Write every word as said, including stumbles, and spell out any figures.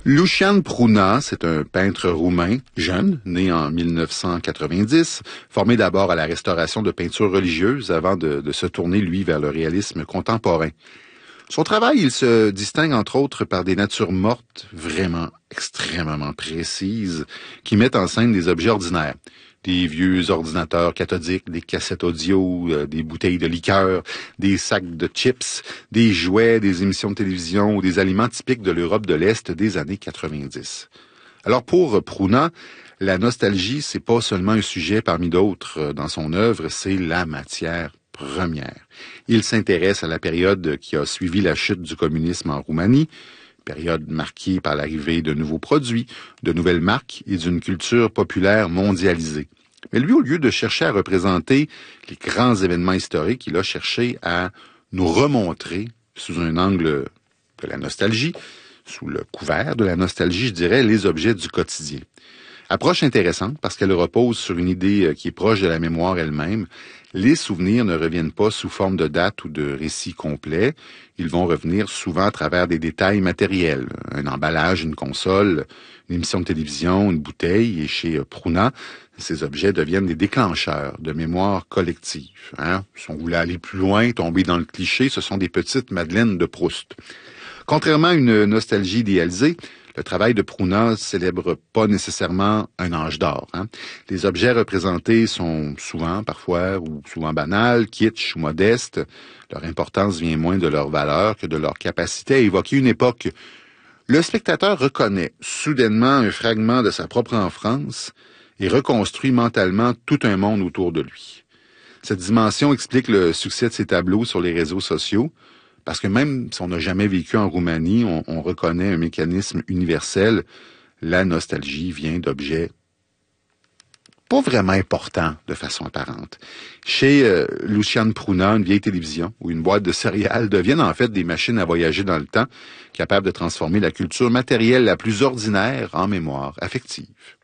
Lucian Pruna, c'est un peintre roumain, jeune, né en mille neuf cent quatre-vingt-dix, formé d'abord à la restauration de peintures religieuses avant de, de se tourner, lui, vers le réalisme contemporain. Son travail, il se distingue entre autres par des natures mortes vraiment extrêmement précises qui mettent en scène des objets ordinaires. Des vieux ordinateurs cathodiques, des cassettes audio, euh, des bouteilles de liqueur, des sacs de chips, des jouets, des émissions de télévision ou des aliments typiques de l'Europe de l'Est des années quatre-vingt-dix. Alors pour Pruna, la nostalgie, c'est pas seulement un sujet parmi d'autres dans son œuvre, c'est la matière première. Il s'intéresse à la période qui a suivi la chute du communisme en Roumanie, période marquée par l'arrivée de nouveaux produits, de nouvelles marques et d'une culture populaire mondialisée. Mais lui, au lieu de chercher à représenter les grands événements historiques, il a cherché à nous remontrer, sous un angle de la nostalgie, sous le couvert de la nostalgie, je dirais, les objets du quotidien. Approche intéressante parce qu'elle repose sur une idée qui est proche de la mémoire elle-même. Les souvenirs ne reviennent pas sous forme de date ou de récit complet. Ils vont revenir souvent à travers des détails matériels. Un emballage, une console, une émission de télévision, une bouteille. Et chez Pruna, ces objets deviennent des déclencheurs de mémoire collective. Hein? Si on voulait aller plus loin, tomber dans le cliché, ce sont des petites madeleines de Proust. Contrairement à une nostalgie idéalisée, le travail de Pruna célèbre pas nécessairement un âge d'or. Hein. Les objets représentés sont souvent, parfois, ou souvent banals, kitsch ou modestes. Leur importance vient moins de leur valeur que de leur capacité à évoquer une époque. Le spectateur reconnaît soudainement un fragment de sa propre enfance et reconstruit mentalement tout un monde autour de lui. Cette dimension explique le succès de ces tableaux sur les réseaux sociaux. Parce que même si on n'a jamais vécu en Roumanie, on, on reconnaît un mécanisme universel. La nostalgie vient d'objets pas vraiment importants de façon apparente. Chez euh, Lucian Pruna, une vieille télévision ou une boîte de céréales deviennent en fait des machines à voyager dans le temps, capables de transformer la culture matérielle la plus ordinaire en mémoire affective.